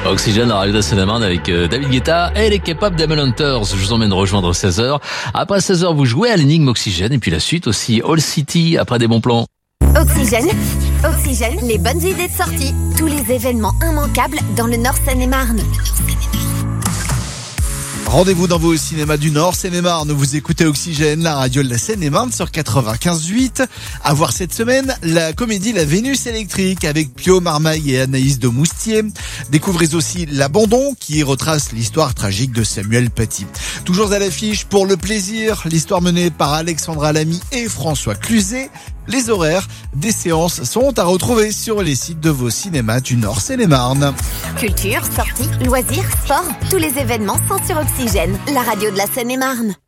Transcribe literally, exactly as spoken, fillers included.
Oxygène, la radio de la Seine-et-Marne avec euh, David Guetta et les K-pop Demon Hunters. Je vous emmène rejoindre seize heures. Après seize heures, vous jouez à l'énigme Oxygène et puis la suite aussi All City après des bons plans. Oxygène, Oxygène, les bonnes idées de sortie. Tous les événements immanquables dans le Nord Seine-et-Marne. Rendez-vous dans vos cinémas du Nord, Seine-et-Marne. Vous écoutez Oxygène, la radio de la Seine-et-Marne sur quatre-vingt-quinze huit. À voir cette semaine, la comédie La Vénus électrique avec Pio Marmaille et Anaïs de Moustier. Découvrez aussi L'Abandon qui retrace l'histoire tragique de Samuel Paty. Toujours à l'affiche pour le plaisir, l'histoire menée par Alexandra Lamy et François Cluzet. Les horaires des séances sont à retrouver sur les sites de vos cinémas du Nord Seine-et-Marne. Culture, sorties, loisirs, sport, tous les événements sont sur Oxygène, la radio de la Seine-et-Marne.